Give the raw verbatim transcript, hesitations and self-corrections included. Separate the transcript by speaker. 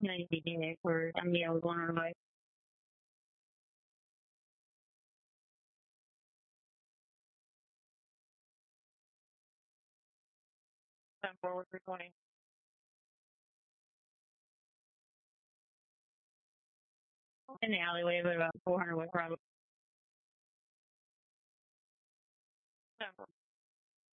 Speaker 1: ninety-eight where I'm the old one on the way. Time forward for twenty. In the alleyway, but about four hundred West Broadway. Time forward.